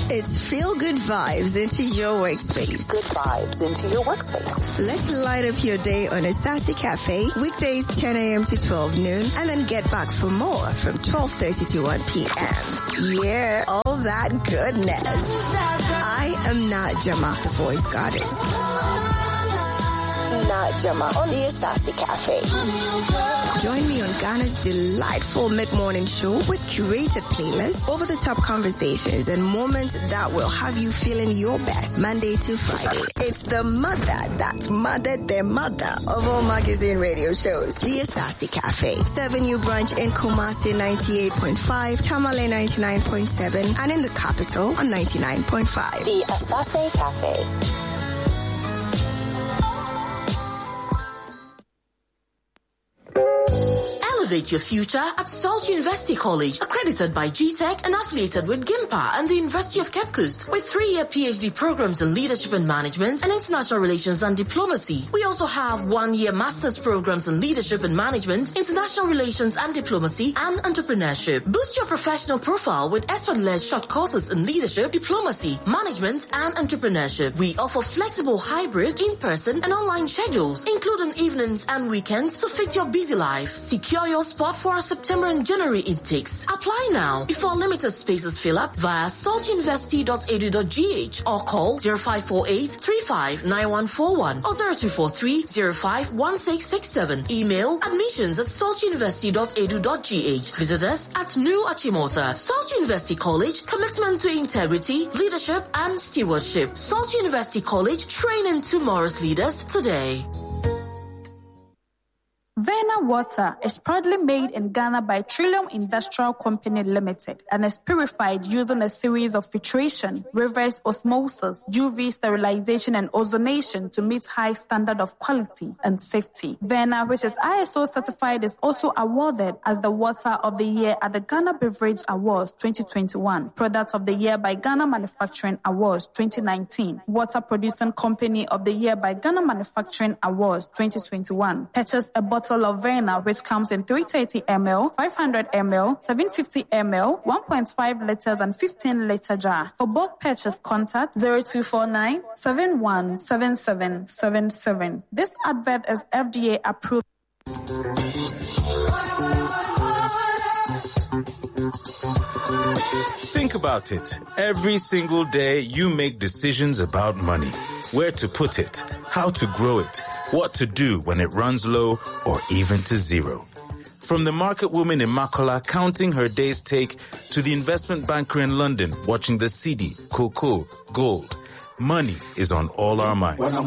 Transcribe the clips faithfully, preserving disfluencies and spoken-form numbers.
It's Feel Good Vibes into your workspace. Good vibes into your workspace. Let's light up your day on a sassy cafe, weekdays ten a.m. to twelve noon, and then get back for more from twelve thirty to one p.m. Yeah, all that goodness. I am not Jama, the voice goddess. Not Jama on the Sassy Cafe. Join me on Ghana's delightful mid-morning show with curated playlists, over-the-top conversations, and moments that will have you feeling your best Monday to Friday. It's the mother that mothered their mother of all magazine radio shows, the Sassy Cafe. seven U branch in Kumasi ninety-eight point five, Tamale ninety-nine point seven, and in the capital on ninety-nine point five. The Sassy Cafe. Elevate your future at Salt University College, accredited by G TEC and affiliated with GIMPA and the University of Cape Coast, with three-year PhD programs in leadership and management and international relations and diplomacy. We also have one-year master's programs in leadership and management, international relations and diplomacy, and entrepreneurship. Boost your professional profile with expert-led short courses in leadership, diplomacy, management, and entrepreneurship. We offer flexible hybrid, in-person, and online schedules, including evenings and weekends to fit your busy life. Secure your spot for our September and January intakes. Apply now before limited spaces fill up via salt university dot e d u dot g h or call zero five four eight, three five nine one four one or zero two four three, zero five one six six seven. Email admissions at salt university dot e d u dot g h. Visit us at New Achimota. Salt University College, commitment to integrity, leadership, and stewardship. Salt University College, training tomorrow's leaders today. Vena Water is proudly made in Ghana by Trillium Industrial Company Limited and is purified using a series of filtration, reverse osmosis, U V sterilization, and ozonation to meet high standard of quality and safety. Vena, which is I S O certified, is also awarded as the Water of the Year at the Ghana Beverage Awards twenty twenty-one, Product of the Year by Ghana Manufacturing Awards twenty nineteen, Water Producing Company of the Year by Ghana Manufacturing Awards twenty twenty-one. Purchase a bottle of Vena, which comes in three hundred thirty milliliters, five hundred milliliters, seven hundred fifty milliliters, one point five liters, and fifteen liter jar. For bulk purchase, contact zero two four nine, seven one seven seven seven seven. This advert is F D A approved. Think about it. Every single day you make decisions about money. Where to put it, how to grow it, what to do when it runs low or even to zero. From the market woman in Makola counting her day's take to the investment banker in London watching the C D, cocoa, gold. Money is on all our minds. But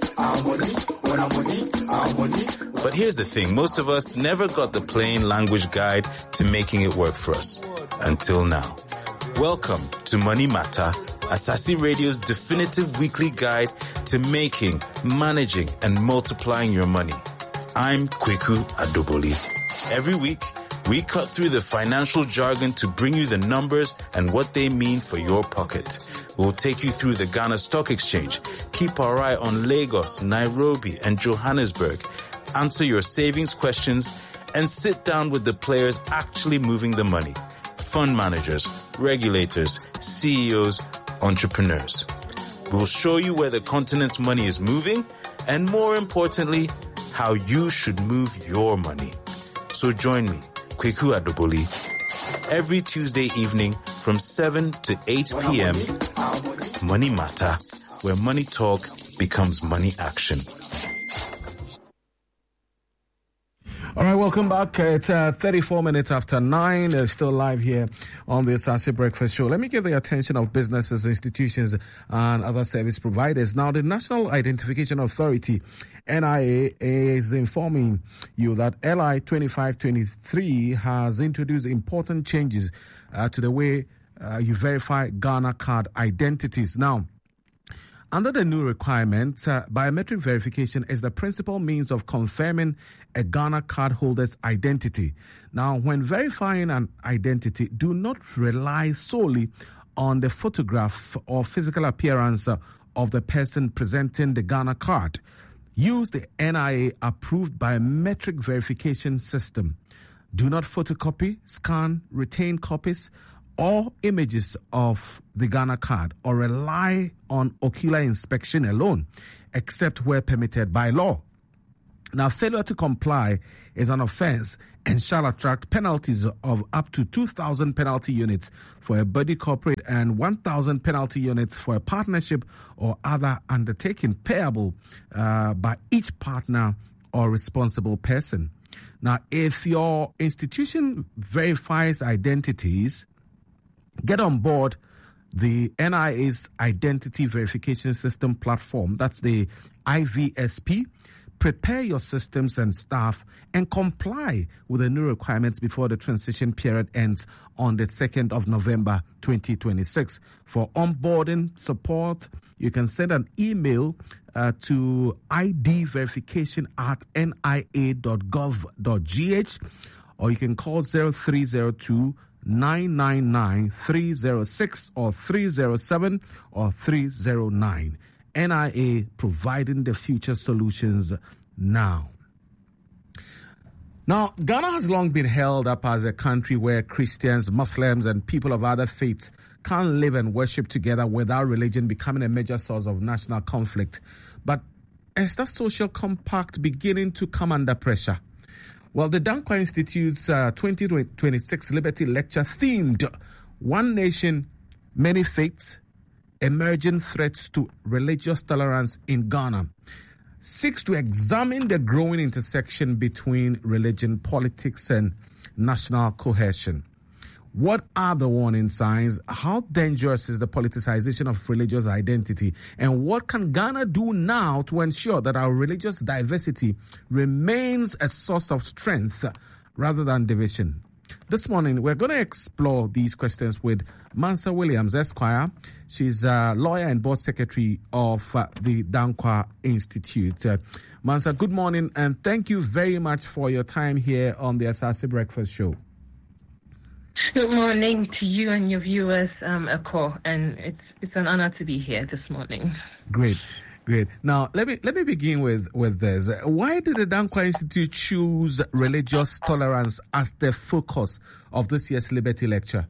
here's the thing, most of us never got the plain language guide to making it work for us. Until now. Welcome to Money Matter, Asasi Radio's definitive weekly guide to making, managing, and multiplying your money. I'm Kweku Adoboli. Every week, we cut through the financial jargon to bring you the numbers and what they mean for your pocket. We'll take you through the Ghana Stock Exchange, keep our eye on Lagos, Nairobi, and Johannesburg, answer your savings questions, and sit down with the players actually moving the money. Fund managers, regulators, C E Os, entrepreneurs. We'll show you where the continent's money is moving, and more importantly, how you should move your money. So join me, Kweku Adoboli, every Tuesday evening from seven to eight p.m. Money Matter, where money talk becomes money action. All right, welcome back. It's uh, thirty-four minutes after nine. Uh, still live here on the Sassy Breakfast Show. Let me get the attention of businesses, institutions, and other service providers. Now, the National Identification Authority, N I A, is informing you that L I twenty-five twenty-three has introduced important changes uh, to the way uh, you verify Ghana card identities. Now, under the new requirements, uh, biometric verification is the principal means of confirming a Ghana card holder's identity. Now, when verifying an identity, do not rely solely on the photograph or physical appearance uh, of the person presenting the Ghana card. Use the N I A-approved biometric verification system. Do not photocopy, scan, retain copies, or images of the Ghana card or rely on ocular inspection alone, except where permitted by law. Now, failure to comply is an offense and shall attract penalties of up to two thousand penalty units for a body corporate and one thousand penalty units for a partnership or other undertaking payable uh, by each partner or responsible person. Now, if your institution verifies identities, get on board the N I A's Identity Verification System platform. That's the I V S P. Prepare your systems and staff and comply with the new requirements before the transition period ends on the second of November twenty twenty-six. For onboarding support, you can send an email uh, to idverification at n i a dot gov dot g h, or you can call zero three zero two nine nine nine three zero six or three zero seven or three zero nine. N I A, providing the future solutions now. Now, Ghana has long been held up as a country where Christians, Muslims, and people of other faiths can't live and worship together without religion becoming a major source of national conflict. But is that social compact beginning to come under pressure? Well, the Dankwa Institute's uh, twenty twenty-six Liberty Lecture themed One Nation, Many Faiths, Emerging Threats to Religious Tolerance in Ghana seeks to examine the growing intersection between religion, politics, and national cohesion. What are the warning signs? How dangerous is the politicization of religious identity? And what can Ghana do now to ensure that our religious diversity remains a source of strength rather than division? This morning, we're going to explore these questions with Mansa Williams, Esquire. She's a lawyer and board secretary of uh, the Dankwa Institute. Uh, Mansa, good morning, and thank you very much for your time here on the Asase Breakfast Show. Good morning to you and your viewers, um, Akko, and it's it's an honor to be here this morning. Great. Great. Now, let me let me begin with, with this. Why did the Dankwa Institute choose religious tolerance as the focus of this year's Liberty Lecture?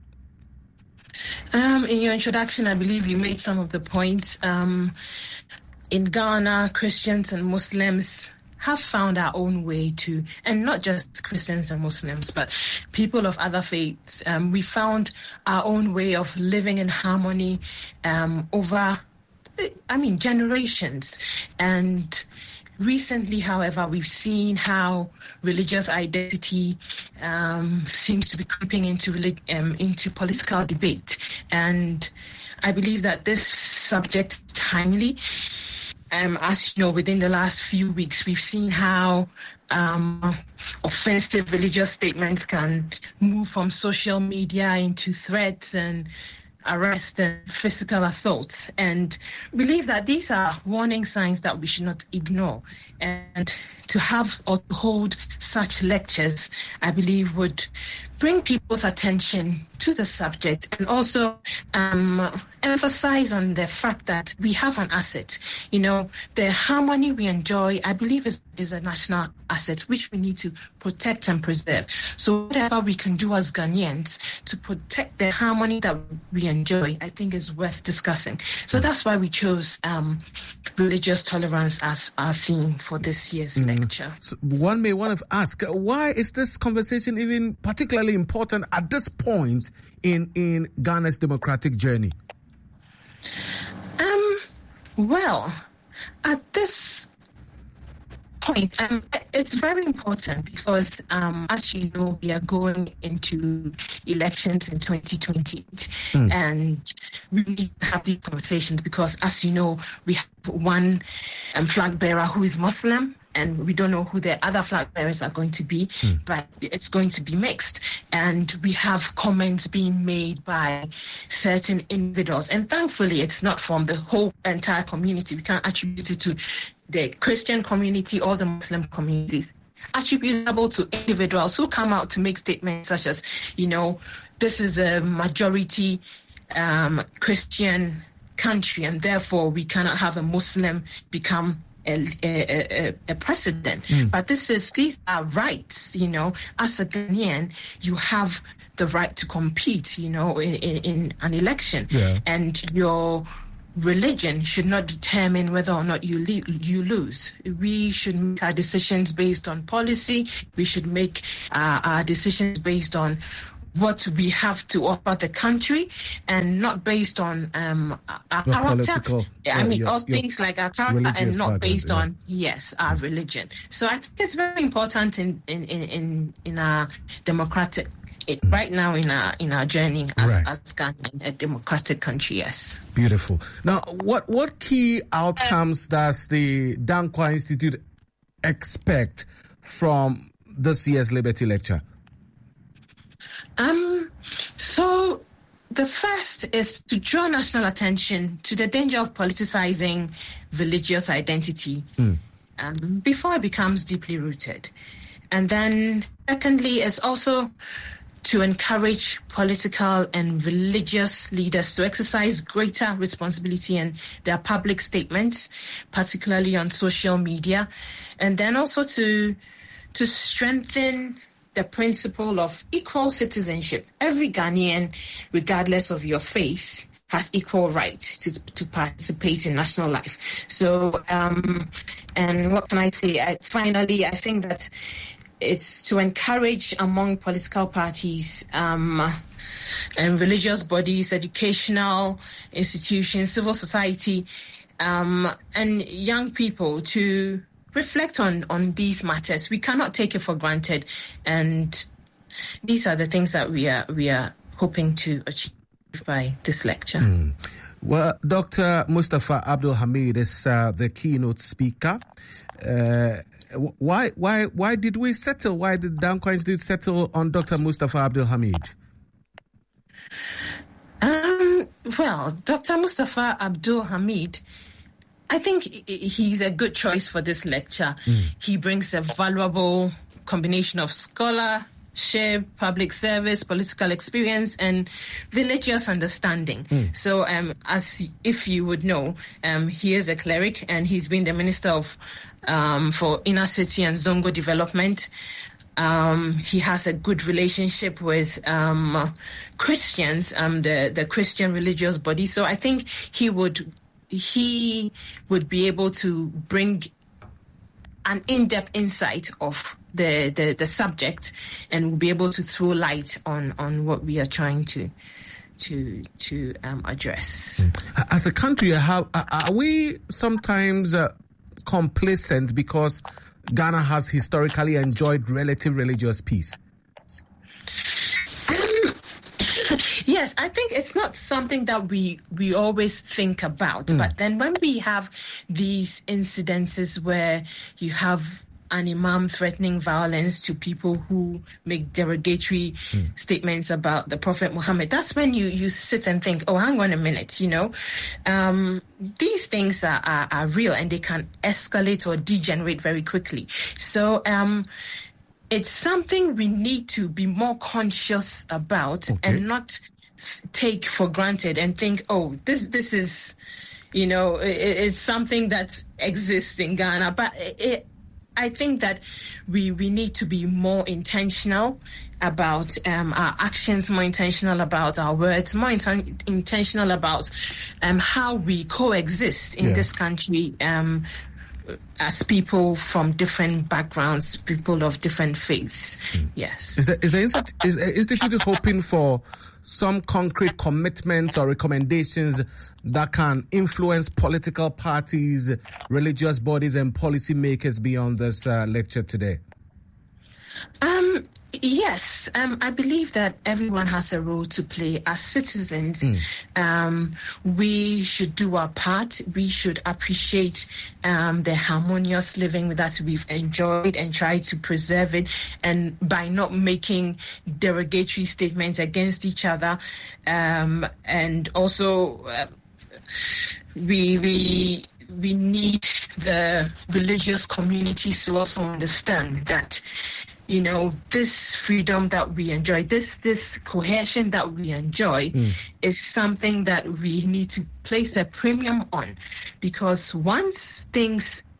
Um, in your introduction, I believe you made some of the points. Um, in Ghana, Christians and Muslims have found our own way to, and not just Christians and Muslims, but people of other faiths. Um, we found our own way of living in harmony um, over I mean, generations. And recently, however, we've seen how religious identity um, seems to be creeping into um, into political debate. And I believe that this subject is timely. Um, as you know, within the last few weeks, we've seen how um, offensive religious statements can move from social media into threats and arrest and physical assaults, and believe that these are warning signs that we should not ignore. And to have or to hold such lectures, I believe, would bring people's attention to the subject and also um, emphasize on the fact that we have an asset. You know, the harmony we enjoy, I believe, is, is a national asset which we need to protect and preserve. So whatever we can do as Ghanaians to protect the harmony that we enjoy, I think is worth discussing. So that's why we chose um, religious tolerance as our theme for this year's mm. lecture. So one may want to ask, why is this conversation even particularly important at this point in, in Ghana's democratic journey? Um, well, at this point, um, it's very important because, um, as you know, we are going into elections in twenty twenty-eight, mm. and we need to have these conversations because, as you know, we have one um, flag bearer who is Muslim, and we don't know who the other flag bearers are going to be, mm. but it's going to be mixed. And we have comments being made by certain individuals. And thankfully, it's not from the whole entire community. We can't attribute it to the Christian community or the Muslim communities. Attributable to individuals who come out to make statements such as, you know, this is a majority um, Christian country, and therefore we cannot have a Muslim become a, a, a, a precedent. Mm. But this is these are rights, you know. As a Ghanaian, you have the right to compete, you know, in, in, in an election. Yeah. And your religion should not determine whether or not you le- you lose. We should make our decisions based on policy. We should make uh, our decisions based on what we have to offer the country, and not based on um, our your character. I mean, your, all your things like our character, and not based yeah. on yes, our religion. So I think it's very important in in in, in our democratic. It, right now in our in our journey as, right. as Ghana, a democratic country, yes. Beautiful. Now, what what key outcomes does the Danquah Institute expect from this year's Liberty Lecture? Um. So the first is to draw national attention to the danger of politicizing religious identity mm. um, before it becomes deeply rooted, and then secondly is also to encourage political and religious leaders to exercise greater responsibility in their public statements, particularly on social media, and then also to to strengthen the principle of equal citizenship. Every Ghanaian, regardless of your faith, has equal right to to participate in national life. So, um, and what can I say? I, finally, I think that it's to encourage among political parties um, and religious bodies, educational institutions, civil society, um, and young people to reflect on, on these matters. We cannot take it for granted, and these are the things that we are we are hoping to achieve by this lecture. Mm. Well, Doctor Mustafa Abdul Hamid is uh, the keynote speaker. Uh, Why, why, why did we settle? Why did Danquah Institute settle on Doctor Mustafa Abdul Hamid? Um, well, Doctor Mustafa Abdul Hamid, I think he's a good choice for this lecture. Mm. He brings a valuable combination of scholarship, public service, political experience, and religious understanding. Mm. So, um, as if you would know, um, he is a cleric, and he's been the Minister of Um, for Inner City and Zongo Development. Um, he has a good relationship with um, Christians, um, the the Christian religious body. So I think he would he would be able to bring an in-depth insight of the, the, the subject, and will be able to throw light on, on what we are trying to to to um, address. As a country, how are we sometimes Uh, complacent because Ghana has historically enjoyed relative religious peace? Um, yes, I think it's not something that we we always think about. Mm. But then when we have these incidences where you have an imam threatening violence to people who make derogatory mm. statements about the Prophet Muhammad, that's when you, you sit and think, oh, hang on a minute, you know. Um, these things are, are, are real, and they can escalate or degenerate very quickly. So um, it's something we need to be more conscious about, okay, and not take for granted and think, oh, this this is, you know, it, it's something that exists in Ghana. But it, I think that we, we need to be more intentional about um, our actions, more intentional about our words, more inten- intentional about um, how we coexist in yeah. this country um, as people from different backgrounds, people of different faiths. Mm. Yes. Is the, is, the institute, is the Institute hoping for some concrete commitments or recommendations that can influence political parties, religious bodies, and policymakers beyond this uh, lecture today? Um, yes, um, I believe that everyone has a role to play. As citizens, mm. um, we should do our part. We should appreciate um, the harmonious living that we've enjoyed and try to preserve it, and by not making derogatory statements against each other. Um, and also, uh, we we we need the religious communities to also understand that, you know, this freedom that we enjoy, this this cohesion that we enjoy mm. is something that we need to place a premium on, because once things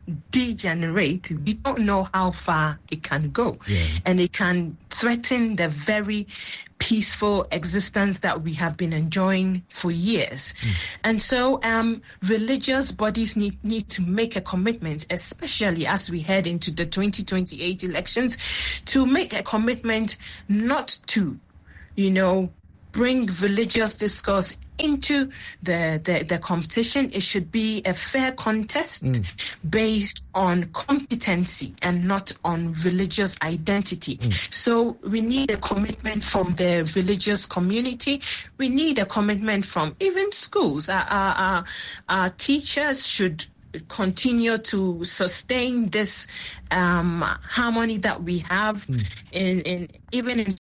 degenerate, we don't know how far it can go. Yeah. And it can threaten the very peaceful existence that we have been enjoying for years. Mm. And so um, religious bodies need, need to make a commitment, especially as we head into the twenty twenty-eight elections, to make a commitment not to, you know, bring religious discourse into the, the, the competition. It should be a fair contest mm. based on competency and not on religious identity. Mm. So we need a commitment from the religious community. We need a commitment from even schools. Our, our, our, our teachers should continue to sustain this um, harmony that we have mm. in, in even in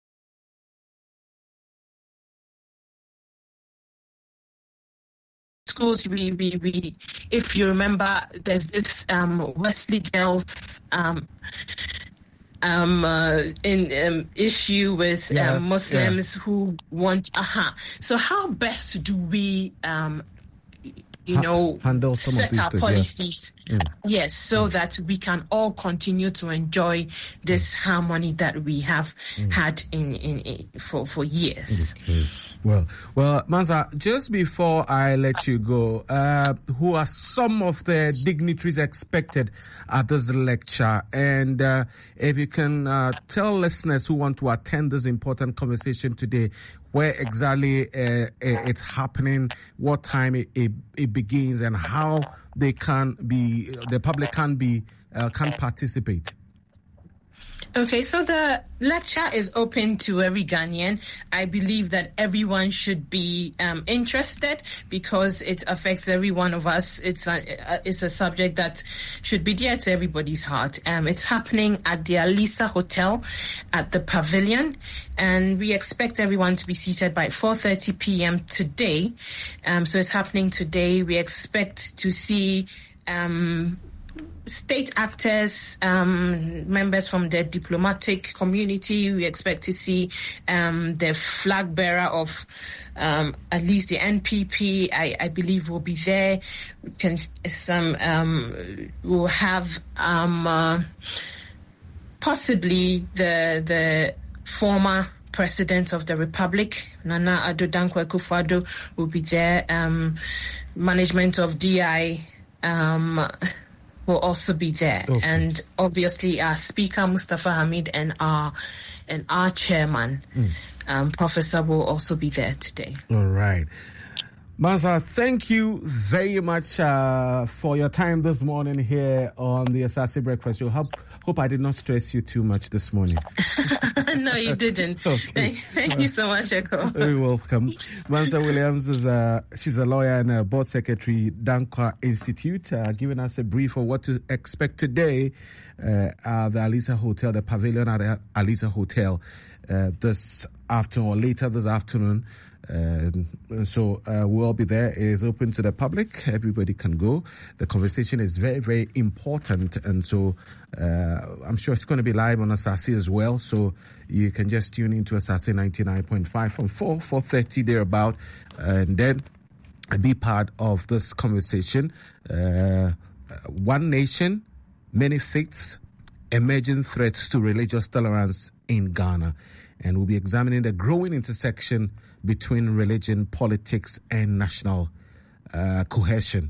schools. We, we, we, if you remember, there's this um, Wesley Girls um, um, uh, in um, issue with yeah, um, Muslims yeah. who want. Aha. Uh-huh. So how best do we, um, you ha- know, handle some set of our things, policies? Yes, mm. yes so mm. that we can all continue to enjoy this mm. harmony that we have mm. had in, in, in for for years. Okay. Well, well, Mansa, just before I let you go, uh, who are some of the dignitaries expected at this lecture? And uh, if you can uh, tell listeners who want to attend this important conversation today, where exactly uh, it's happening, what time it, it, it begins, and how they can be, the public can be, uh, can participate. Okay, so the lecture is open to every Ghanaian. I believe that everyone should be um, interested because it affects every one of us. It's a, it's a subject that should be dear to everybody's heart. Um, it's happening at the Alisa Hotel at the Pavilion, and we expect everyone to be seated by four thirty p.m. today. Um, so it's happening today. We expect to see Um, state actors, um, members from the diplomatic community. We expect to see um, the flag bearer of um, at least the N P P, I, I believe, will be there. We can some um, we'll have um, uh, possibly the the former President of the Republic, Nana Addo Dankwa Akufo-Addo, will be there. Um, management of D I Um, will also be there, okay. And obviously our Speaker Mustafa Hamid and our and our Chairman, mm. um, Professor, will also be there today. All right, Mansa, thank you very much uh, for your time this morning here on the Asase Breakfast Show. Hope, hope I did not stress you too much this morning. No, you didn't. Okay. Thank, thank you so much, Echo. Very welcome. Mansa Williams is a, she's a lawyer and a board secretary, Dankwa Institute, uh, giving us a brief of what to expect today uh, at the Alisa Hotel, the Pavilion at the Alisa Hotel uh, this afternoon or later this afternoon. Uh, so uh, we'll all be there. It is open to the public. Everybody can go. The conversation is very, very important, and so uh, I'm sure it's going to be live on Asase as well. So you can just tune into Asase ninety-nine point five from four, four thirty thereabout, and then be part of this conversation. Uh, one nation, many faiths, emerging threats to religious tolerance in Ghana, and we'll be examining the growing intersection between religion, politics, and national uh, cohesion.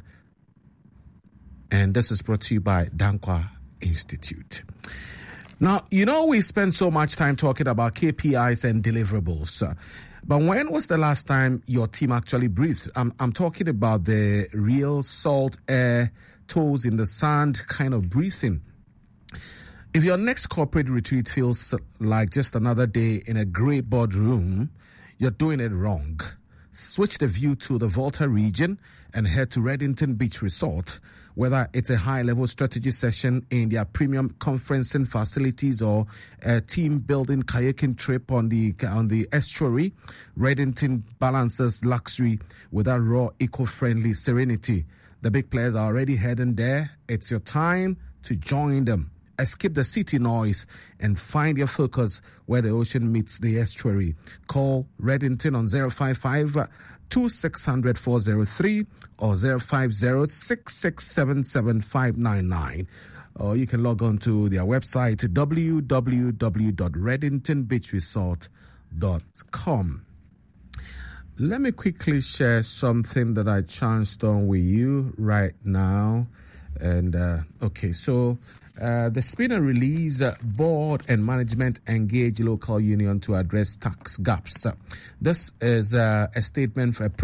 And this is brought to you by Dankwa Institute. Now, you know, we spend so much time talking about K P Is and deliverables. Uh, but when was the last time your team actually breathed? I'm, I'm talking about the real salt air, toes in the sand kind of breathing. If your next corporate retreat feels like just another day in a grey boardroom, you're doing it wrong. Switch the view to the Volta region and head to Reddington Beach Resort. Whether it's a high-level strategy session in their premium conferencing facilities or a team-building kayaking trip on the on the estuary, Reddington balances luxury with that raw, eco-friendly serenity. The big players are already heading there. It's your time to join them. escape the city noise and find your focus where the ocean meets the estuary. Call Reddington on zero five five, two six zero zero, four zero three or zero five zero, six six seven seven five nine nine. Or you can log on to their website, w w w dot reddington beach resort dot com. Let me quickly share something that I chanced on with you right now. And, uh, okay, so uh, the Spinner release, uh, board and management engage local union to address tax gaps. Uh, this is uh, a statement for a